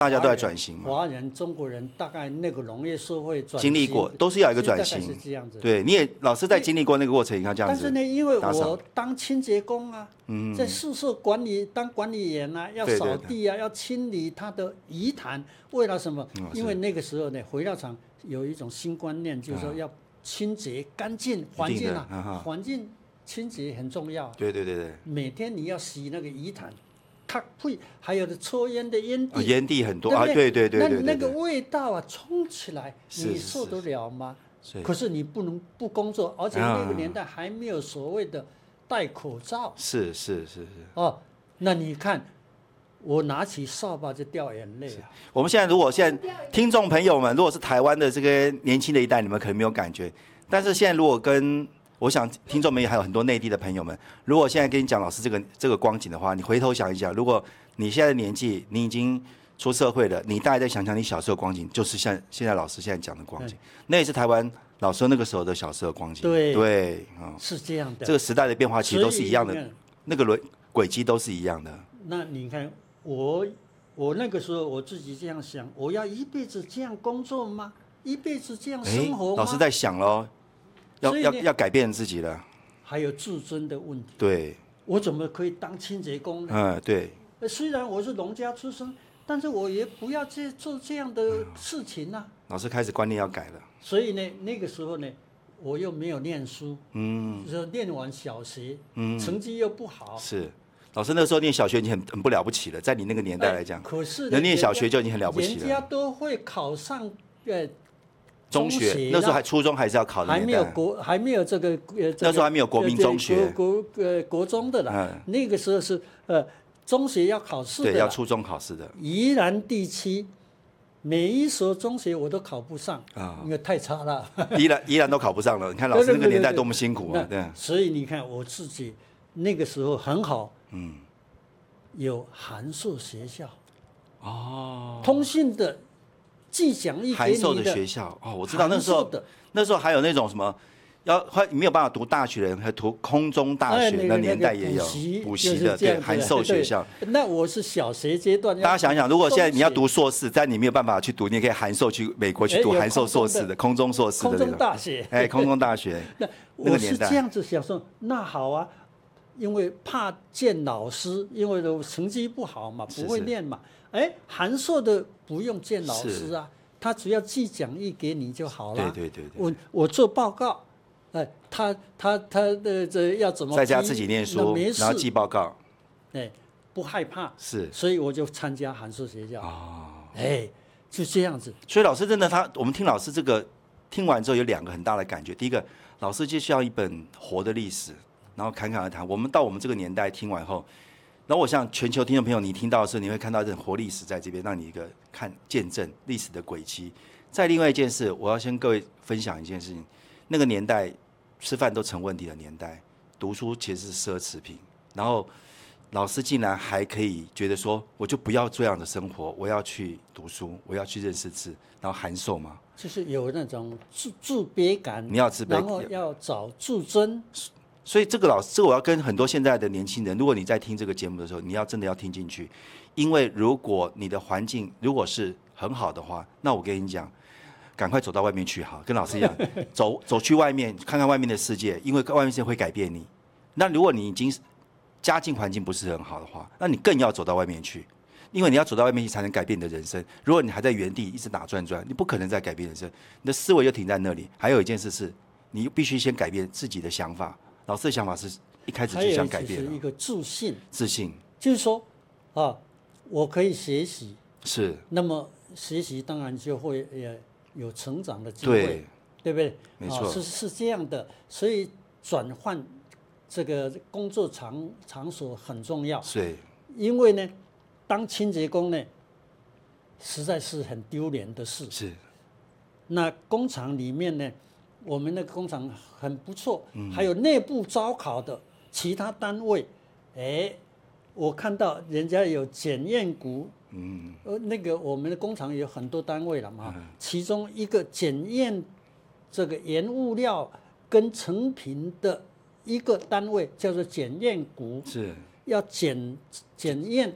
大家都在转型嘛。 华人、中国人大概那个农业社会转型经历过，都是要有一个转型。 是这样子。 对，你也老师在经历过那个过程，你看这样子。 但是呢，因为我当清洁工啊，在宿舍当管理员啊，要扫地啊，要清理他的遗产，为了什么？因为那个时候呢，肥料厂有一种新观念，就是说要清洁干净环境啊，环境清洁很重要。 对， 每天你要洗那个遗产。还有的抽烟的烟蒂， 烟蒂很多啊， 对。 那个味道啊，冲起来，你受得了吗？可是你不能不工作，而且那个年代还没有所谓的戴口罩。 是。 哦，那你看，我拿起扫把就掉眼泪啊。 我们现在听众朋友们，如果是台湾的这个年轻的一代，你们可能没有感觉，但是现在如果我想听众们也还有很多内地的朋友们，如果现在跟你讲老师这个光景的话，你回头想一想，如果你现在的年纪，你已经出社会了，你大概再想想你小时候的光景，就是像现在老师现在讲的光景，那也是台湾老师那个时候的小时候的光景。对， 是这样的。 这个时代的变化其实都是一样的，那个轨迹都是一样的。 那你看我那个时候我自己这样想，我要一辈子这样工作吗？一辈子这样生活吗？ 老师在想咯。要改变自己了， 还有自尊的问题。 对， 我怎么可以当清洁工呢？ 对。 虽然我是农家出身，但是我也不要做这样的事情啊。 老师开始观念要改了。 所以呢，那个时候呢，我又没有念书，就念完小学，成绩又不好。 是，老师那个时候念小学已经很不了不起了，在你那个年代来讲， 可是能念小学就已经很了不起了。 人家都会考上中学，那时候初中还是要考的年代， 还没有这个那时候还没有国民中学， 国中的啦。那个时候是中学要考试的， 对，要初中考试的。 宜兰地区每一所中学我都考不上因为太差了。 宜兰都考不上了，你看老师那个年代多么辛苦啊！对。 所以你看我自己那个时候很好，有函授学校，通信的。寄讲义给你函授的学校我知道那时候还有那种什么，没有办法读大学的人，还读空中大学的年代也有补习的，对，函授学校。 那我是小学阶段。 大家想想，如果现在你要读硕士，但你没有办法去读，你也可以函授去美国去读函授硕士的空中硕士的空中大学。 空中大学。 那我是这样子想说，那好啊，因为怕见老师，因为成绩不好嘛，不会念嘛。函授的不用见老师啊，他只要寄讲义给你就好了。 对。 我做报告，他的这要怎么在家自己念书，然后寄报告， 不害怕。 是， 所以我就参加函授学校。就这样子。 所以老师真的，我们听老师这个听完之后有两个很大的感觉。第一个，老师就像一本活的历史，然后侃侃而谈。我们到我们这个年代听完后。然后我想全球听众朋友，你听到的时候，你会看到这种活历史在这边，让你一个见证历史的轨迹。再另外一件事，我要先各位分享一件事情：那个年代吃饭都成问题的年代，读书其实是奢侈品。然后老师竟然还可以觉得说，我就不要这样的生活，我要去读书，我要去认识字，然后函授嘛， 就是有那种自卑感， 你要自卑， 然后要找自尊。 所以这个我要跟很多现在的年轻人，如果你在听这个节目的时候，你要真的要听进去，因为如果你的环境如果是很好的话，那我跟你讲，赶快走到外面去好，跟老师一样，走去外面看看外面的世界，因为外面世界会改变你。那如果你已经家境环境不是很好的话，那你更要走到外面去，因为你要走到外面去才能改变你的人生。如果你还在原地一直打转，你不可能再改变人生，你的思维就停在那里。还有一件事是，你必须先改变自己的想法。老师的想法是一开始就想改变了， 还有一个自信， 就是说我可以学习， 是， 那么学习当然就会有成长的机会，对不对？ 没错， 是这样的，所以转换这个工作场所很重要。 是， 因为呢，当清洁工呢，实在是很丢脸的事。 是， 那工厂里面呢？我们那个工厂很不错，还有内部招考的其他单位，我看到人家有检验股，那个我们的工厂有很多单位了嘛，其中一个检验这个原物料跟成品的一个单位叫做检验股， 是要检验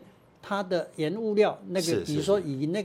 它的原物料那个， 是比如说以那